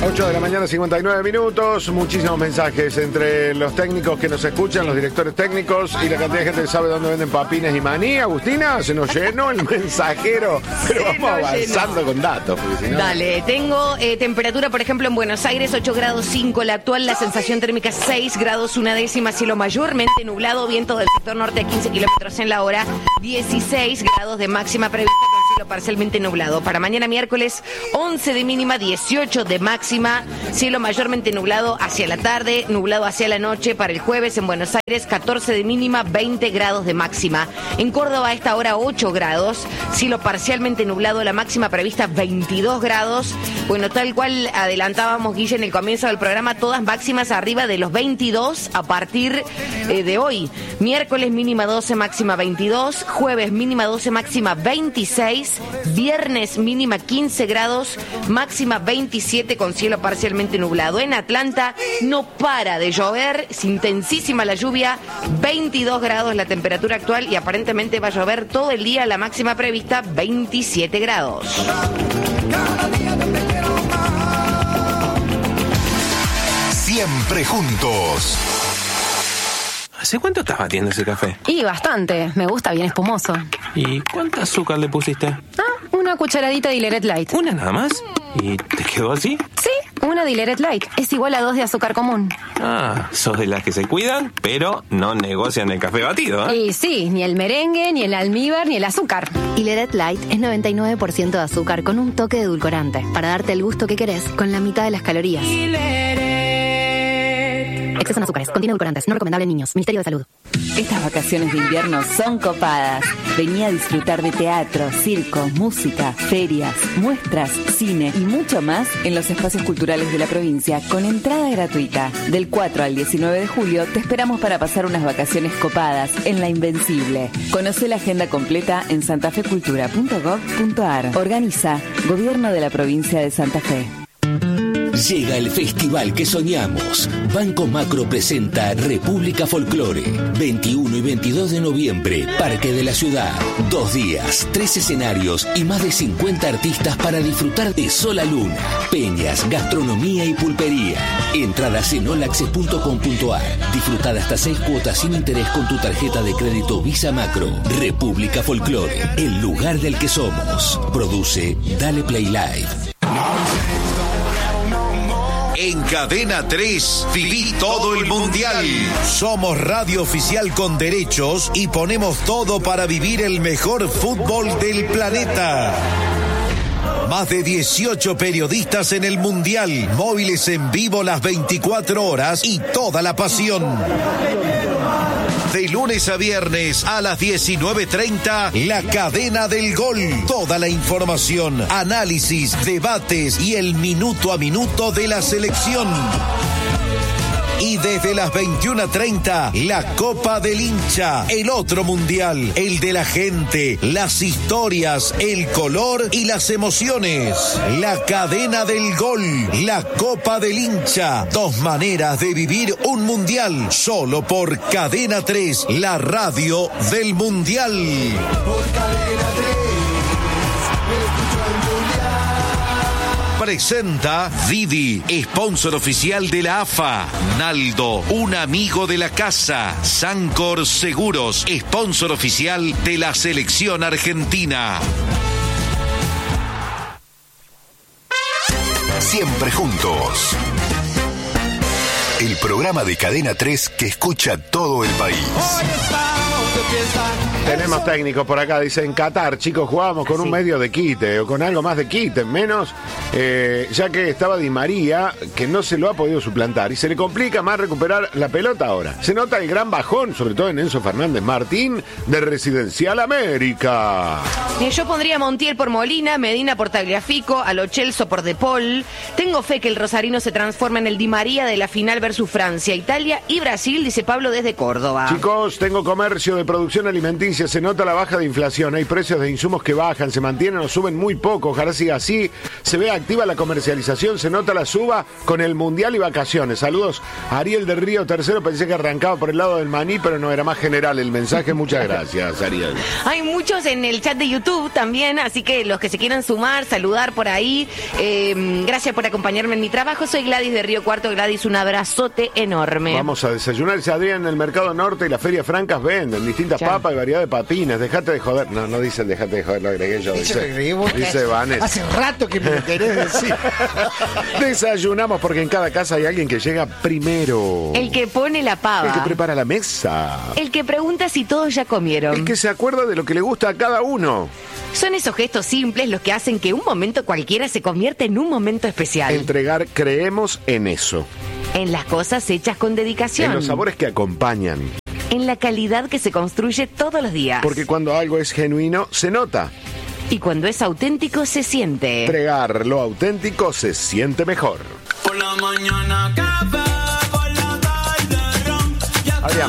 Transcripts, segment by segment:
8 de la mañana, 59 minutos. Muchísimos mensajes entre los técnicos que nos escuchan, los directores técnicos y la cantidad de gente que sabe dónde venden papines y maní. Agustina, se nos llenó el mensajero, pero vamos avanzando con datos. Si no... Dale, tengo temperatura, por ejemplo, en Buenos Aires, 8 grados 5 la actual, la sensación térmica 6 grados 1/10, cielo mayormente nublado, viento del sector norte a 15 kilómetros en la hora, 16 grados de máxima prevista con cielo parcialmente nublado. Para mañana miércoles, 11 de mínima, 18 de máxima, cielo mayormente nublado hacia la tarde, nublado hacia la noche. Para el jueves en Buenos Aires, 14 de mínima, 20 grados de máxima. En Córdoba a esta hora 8 grados, cielo parcialmente nublado, la máxima prevista 22 grados. Bueno, tal cual adelantábamos, Guille, en el comienzo del programa, todas máximas arriba de los 22 a partir de hoy. Miércoles mínima 12, máxima 22, jueves mínima 12, máxima 26, viernes mínima 15 grados, máxima 27 con cielo parcialmente nublado. En Atlanta no para de llover, es intensísima la lluvia, 22 grados la temperatura actual y aparentemente va a llover todo el día, la máxima prevista 27 grados. Siempre juntos. ¿Hace cuánto estás batiendo ese café? Y bastante, me gusta bien espumoso. ¿Y cuánto azúcar le pusiste? Una cucharadita de Dilleret Light. ¿Una nada más? ¿Y te quedó así? Sí, una Dilleret Light. Es igual a 2 de azúcar común. Sos de las que se cuidan, pero no negocian el café batido, ¿eh? Y sí, ni el merengue, ni el almíbar, ni el azúcar. Dilleret Light es 99% de azúcar con un toque de edulcorante, para darte el gusto que querés con la mitad de las calorías. Exceso en azúcares, contiene edulcorantes, no recomendable en niños. Ministerio de Salud. Estas vacaciones de invierno son copadas. Vení a disfrutar de teatro, circo, música, ferias, muestras, cine y mucho más en los espacios culturales de la provincia con entrada gratuita. Del 4 al 19 de julio te esperamos para pasar unas vacaciones copadas en La Invencible. Conoce la agenda completa en santafecultura.gov.ar. Organiza Gobierno de la Provincia de Santa Fe. Llega el festival que soñamos. Banco Macro presenta República Folclore. 21 y 22 de noviembre, Parque de la Ciudad. 2 días, 3 escenarios y más de 50 artistas para disfrutar de Sola Luna, peñas, gastronomía y pulpería. Entradas en olaccess.com.ar. Disfrutar hasta 6 cuotas sin interés con tu tarjeta de crédito Visa Macro. República Folclore, el lugar del que somos. Produce Dale Play Live. En Cadena 3, viví todo el Mundial. Somos radio oficial con derechos y ponemos todo para vivir el mejor fútbol del planeta. Más de 18 periodistas en el Mundial, móviles en vivo las 24 horas y toda la pasión. De lunes a viernes a las 19:30, La Cadena del Gol. Toda la información, análisis, debates y el minuto a minuto de la selección. Y desde las 21:30, la Copa del Hincha, el otro mundial, el de la gente, las historias, el color y las emociones. La Cadena del Gol, la Copa del Hincha, 2 maneras de vivir un mundial, solo por Cadena 3, la radio del mundial. Por Cadena 3. Presenta Didi, sponsor oficial de la AFA. Naldo, un amigo de la casa. Sancor Seguros, sponsor oficial de la selección argentina. Siempre juntos. El programa de Cadena 3 que escucha todo el país. Tenemos técnicos por acá, dice en Qatar, chicos, jugábamos con un medio de quite o con algo más de quite, menos ya que estaba Di María, que no se lo ha podido suplantar y se le complica más recuperar la pelota ahora. Se nota el gran bajón, sobre todo en Enzo Fernández Martín, de Residencial América. Yo pondría a Montiel por Molina, Medina por Tagliafico, a Lo Celso por De Paul. Tengo fe que el rosarino se transforma en el Di María de la final versus Francia, Italia y Brasil, dice Pablo desde Córdoba. Chicos, tengo comercio de producción alimenticia, se nota la baja de inflación, hay precios de insumos que bajan, se mantienen o suben muy poco, ojalá siga así, se ve activa la comercialización, se nota la suba con el Mundial y vacaciones. Saludos, Ariel del Río Tercero, pensé que arrancaba por el lado del maní, pero no, era más general el mensaje, muchas gracias, Ariel. Hay muchos en el chat de YouTube también, así que los que se quieran sumar, saludar por ahí, gracias por acompañarme en mi trabajo, soy Gladys de Río Cuarto. Gladys, un abrazote enorme. Vamos a desayunar, dice Adrián, en el Mercado Norte y las ferias francas venden distintas papas y variedad de papinas, dejate de joder, no dicen dejate de joder, lo agregué yo, dice Vanessa. Hace rato que me lo querés decir. Desayunamos porque en cada casa hay alguien que llega primero. El que pone la pava. El que prepara la mesa. El que pregunta si todos ya comieron. El que se acuerda de lo que le gusta a cada uno. Son esos gestos simples los que hacen que un momento cualquiera se convierta en un momento especial. Entregar, creemos en eso. En las cosas hechas con dedicación. En los sabores que acompañan. En la calidad que se construye todos los días. Porque cuando algo es genuino, se nota. Y cuando es auténtico, se siente. Entregar lo auténtico se siente mejor. Por la mañana café, por la tarde ron. Adrián.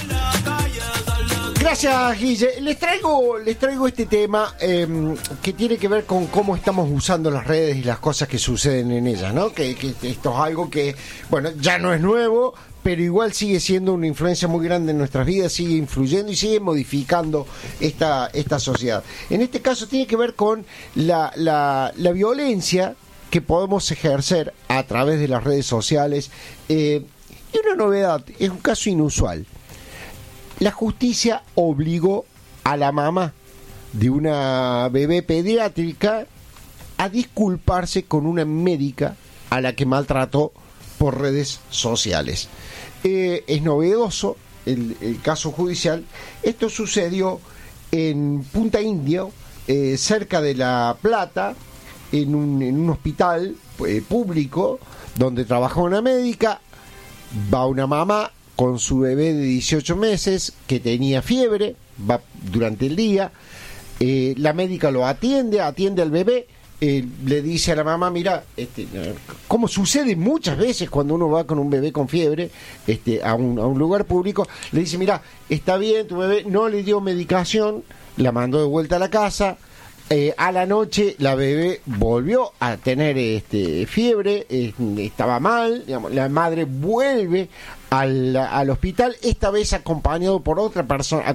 Gracias, Guille. Les traigo este tema que tiene que ver con cómo estamos usando las redes y las cosas que suceden en ellas, ¿no? Que esto es algo que, bueno, ya no es nuevo, pero igual sigue siendo una influencia muy grande en nuestras vidas, sigue influyendo y sigue modificando esta sociedad. En este caso tiene que ver con la violencia que podemos ejercer a través de las redes sociales. Y una novedad, es un caso inusual. La justicia obligó a la mamá de una bebé pediátrica a disculparse con una médica a la que maltrató por redes sociales. Es novedoso el caso judicial. Esto sucedió en Punta Indio, cerca de La Plata, en un hospital público donde trabaja una médica. Va una mamá con su bebé de 18 meses que tenía fiebre, va durante el día, la médica lo atiende al bebé, le dice a la mamá, mira, como sucede muchas veces cuando uno va con un bebé con fiebre a un lugar público, le dice, mira, está bien, tu bebé no le dio medicación, la mandó de vuelta a la casa. A la noche la bebé volvió a tener fiebre, estaba mal, digamos, la madre vuelve al hospital, esta vez acompañada por otra persona,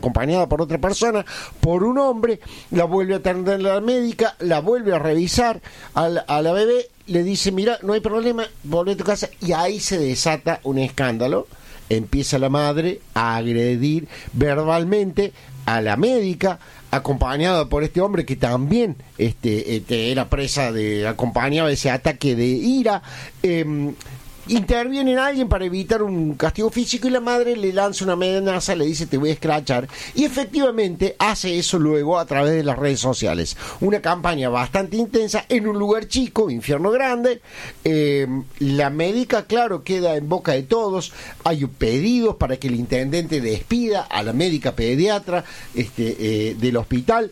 por un hombre, la vuelve a atender la médica, la vuelve a revisar a la bebé, le dice, mira, no hay problema, volvé a tu casa, y ahí se desata un escándalo. Empieza la madre a agredir verbalmente a la médica, acompañada por este hombre que también era presa acompañaba ese ataque de ira. Interviene alguien para evitar un castigo físico y la madre le lanza una amenaza, le dice te voy a escrachar, y efectivamente hace eso luego a través de las redes sociales. Una campaña bastante intensa en un lugar chico, infierno grande. La médica, claro, queda en boca de todos. Hay pedidos para que el intendente despida a la médica pediatra del hospital.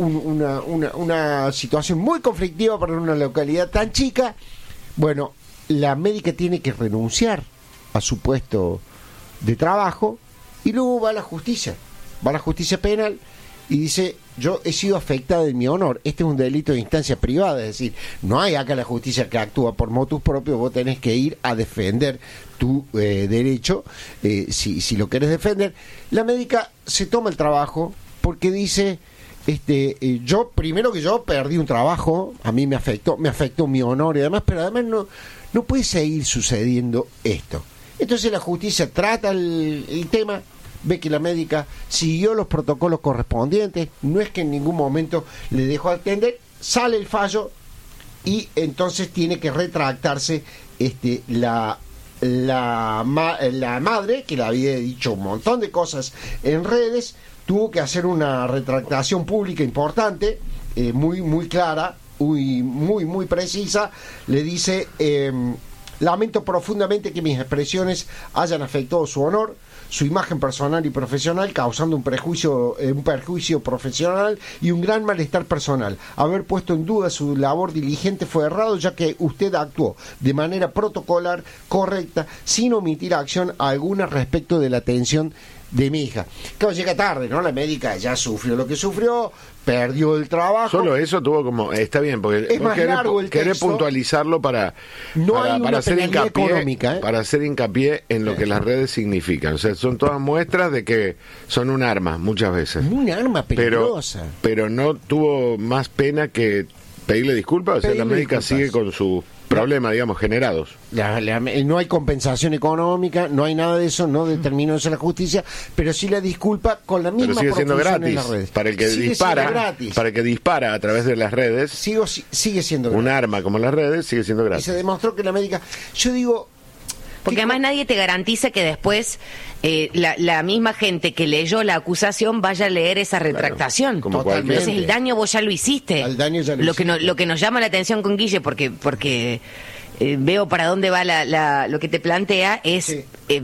Una situación muy conflictiva para una localidad tan chica. Bueno, la médica tiene que renunciar a su puesto de trabajo y luego va a la justicia penal y dice, yo he sido afectada en mi honor, este es un delito de instancia privada, es decir, no hay acá la justicia que actúa por motus propio, vos tenés que ir a defender tu derecho, si lo querés defender. La médica se toma el trabajo porque dice, yo perdí un trabajo, a mí me afectó mi honor y demás, pero además no puede seguir sucediendo esto. Entonces la justicia trata el tema, ve que la médica siguió los protocolos correspondientes, no es que en ningún momento le dejó atender, sale el fallo y entonces tiene que retractarse la madre, que le había dicho un montón de cosas en redes, tuvo que hacer una retractación pública importante, muy clara, muy precisa. Le dice, lamento profundamente que mis expresiones hayan afectado su honor, su imagen personal y profesional, causando un perjuicio profesional y un gran malestar personal. Haber puesto en duda su labor diligente fue errado, ya que usted actuó de manera protocolar, correcta, sin omitir acción alguna respecto de la atención de mi hija. Claro, llega tarde, ¿no? La médica ya sufrió lo que sufrió, perdió el trabajo. Solo eso tuvo como... Está bien, porque es más largo el querés texto. puntualizarlo para hacer hincapié, para hacer hincapié en lo que las redes significan. O sea, son todas muestras de que son un arma, muchas veces. Un arma peligrosa. Pero no tuvo más pena que pedirle disculpas. O sea, la médica sigue con su problema, digamos, generados. No hay compensación económica, no hay nada de eso, no determinó eso la justicia, pero sí la disculpa con la misma pero sigue siendo profusión en gratis las redes. para el que dispara a través de las redes. Sigue siendo gratis. Un arma como las redes sigue siendo gratis. Y se demostró que la médica, yo digo, porque además nadie te garantiza que después la misma gente que leyó la acusación vaya a leer esa retractación. Entonces el daño vos ya lo hiciste. El daño ya lo que nos llama la atención con Guille, porque veo para dónde va lo que te plantea, es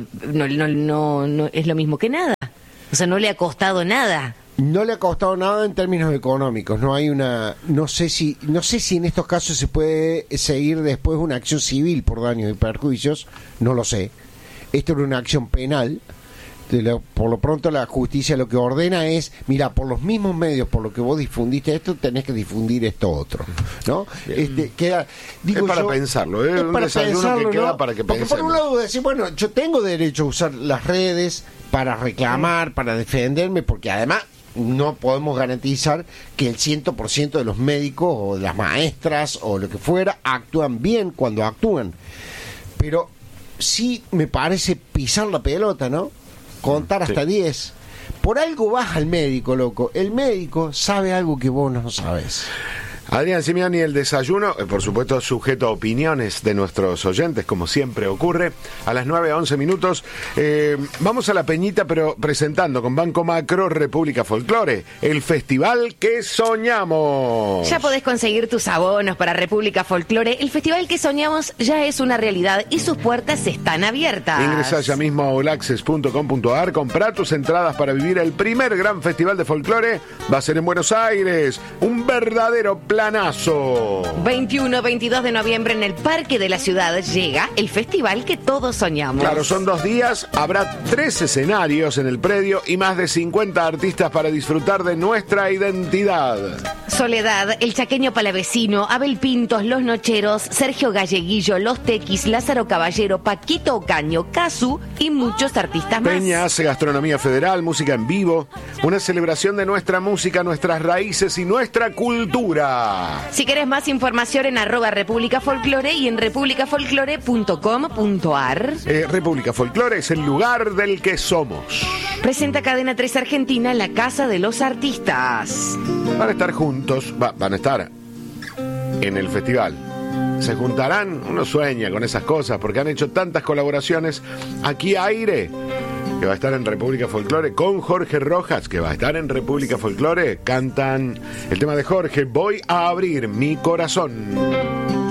no es lo mismo que nada. O sea, no le ha costado nada. No le ha costado nada en términos económicos. No sé si en estos casos se puede seguir después una acción civil por daños y perjuicios. No lo sé. Esto era una acción penal. Por lo pronto la justicia lo que ordena es, mira, por los mismos medios por lo que vos difundiste esto, tenés que difundir esto otro, ¿no? Queda, digo, es para pensarlo, es un desayuno que queda, ¿no? Para que pensemos. Porque por un lado decir, bueno, yo tengo derecho a usar las redes para reclamar, para defenderme, porque además no podemos garantizar que el 100% de los médicos o de las maestras o lo que fuera actúan bien cuando actúan. Pero sí me parece pisar la pelota, ¿no? Contar hasta 10. Por algo vas al médico, loco. El médico sabe algo que vos no sabes. Adrián Simiani, el desayuno, por supuesto sujeto a opiniones de nuestros oyentes, como siempre ocurre, a las 9:11 minutos. Vamos a la peñita, pero presentando con Banco Macro República Folklore, el festival que soñamos. Ya podés conseguir tus abonos para República Folklore. El festival que soñamos ya es una realidad y sus puertas están abiertas. Ingresa ya mismo a olaccess.com.ar, comprá tus entradas para vivir el primer gran festival de folclore. Va a ser en Buenos Aires, un verdadero planazo. 21-22 de noviembre en el Parque de la Ciudad llega el festival que todos soñamos. Claro, son 2 días, habrá 3 escenarios en el predio y más de 50 artistas para disfrutar de nuestra identidad. Soledad, El Chaqueño Palavecino, Abel Pintos, Los Nocheros, Sergio Galleguillo, Los Tequis, Lázaro Caballero, Paquito Ocaño, Casu y muchos artistas más. Peña hace gastronomía federal, música en vivo, una celebración de nuestra música, nuestras raíces y nuestra cultura. Si querés más información en @República Folklore y en republicafolklore.com.ar. República Folklore es el lugar del que somos. Presenta Cadena 3 Argentina, la Casa de los Artistas. Van a estar juntos, van a estar en el festival. Se juntarán, uno sueña con esas cosas porque han hecho tantas colaboraciones. Aquí Aire, que va a estar en República Folklore, con Jorge Rojas, que va a estar en República Folklore. Cantan el tema de Jorge, Voy a abrir mi corazón.